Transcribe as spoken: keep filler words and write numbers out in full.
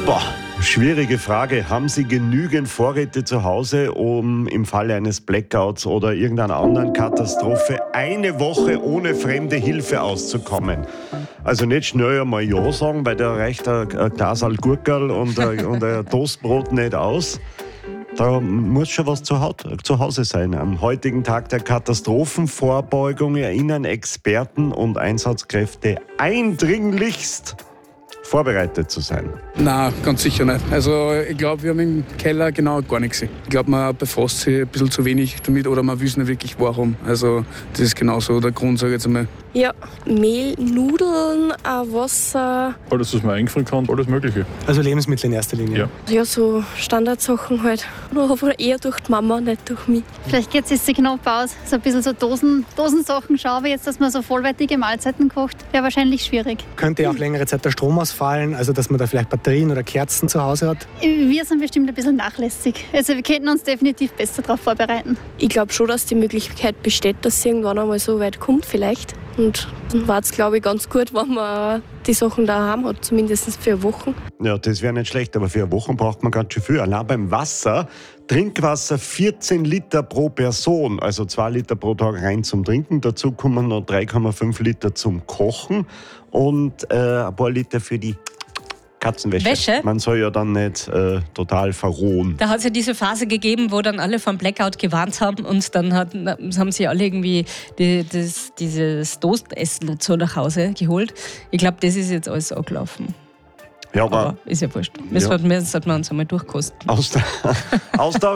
Boah, schwierige Frage. Haben Sie genügend Vorräte zu Hause, um im Falle eines Blackouts oder irgendeiner anderen Katastrophe eine Woche ohne fremde Hilfe auszukommen? Also nicht schnell einmal Ja sagen, weil da reicht ein, ein Glas Gurkerl und, ein- und ein Toastbrot nicht aus. Da muss schon was zu Hause, zu Hause sein. Am heutigen Tag der Katastrophenvorbeugung erinnern Experten und Einsatzkräfte eindringlichst, vorbereitet zu sein. Nein, ganz sicher nicht. Also ich glaube, wir haben im Keller genau gar nichts gesehen. Ich glaube, man befasst sich ein bisschen zu wenig damit oder man weiß nicht wirklich warum. Also das ist genauso der Grund, sage ich jetzt einmal. Ja, Mehl, Nudeln, auch Wasser. Alles, was man eingefrieren kann, alles Mögliche. Also Lebensmittel in erster Linie. Ja. Ja, so Standardsachen halt. Aber eher durch die Mama, nicht durch mich. Vielleicht geht es sich knapp aus. So ein bisschen so Dosen, Dosensachen schauen wir jetzt, dass man so vollwertige Mahlzeiten kocht. Wäre wahrscheinlich schwierig. Könnte ja auch längere Zeit der Strom ausfallen, also dass man da vielleicht Batterien oder Kerzen zu Hause hat. Wir sind bestimmt ein bisschen nachlässig. Also wir könnten uns definitiv besser darauf vorbereiten. Ich glaube schon, dass die Möglichkeit besteht, dass es irgendwann einmal so weit kommt vielleicht. Und dann war es, glaube ich, ganz gut, wenn man die Sachen daheim hat, zumindest für Wochen. Ja, das wäre nicht schlecht, aber für eine Woche braucht man ganz schön viel. Allein beim Wasser, Trinkwasser vierzehn Liter pro Person, also zwei Liter pro Tag rein zum Trinken. Dazu kommen noch drei Komma fünf Liter zum Kochen und äh, ein paar Liter für die Katzenwäsche. Wäsche? Man soll ja dann nicht äh, total verrohen. Da hat es ja diese Phase gegeben, wo dann alle vom Blackout gewarnt haben und dann hat, haben sie alle irgendwie die, das, dieses Toastessen und so nach Hause geholt. Ich glaube, das ist jetzt alles angelaufen. Ja, aber, Aber ist ja wurscht. Das Ja. sollten wir uns einmal durchkosten. Aus der, aus der